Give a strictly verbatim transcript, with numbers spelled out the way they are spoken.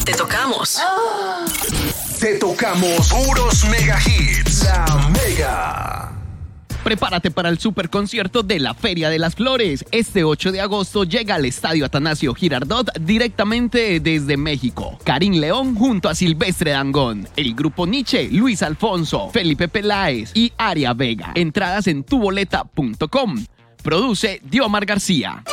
Te tocamos. Te tocamos puros mega hits. La Mega. Prepárate para el superconcierto de la Feria de las Flores. Este ocho de agosto llega al Estadio Atanasio Girardot directamente desde México. Karim León junto a Silvestre Dangond, el grupo Nietzsche, Luis Alfonso, Felipe Peláez y Aria Vega. Entradas en tuboleta punto com. Produce Diomar García.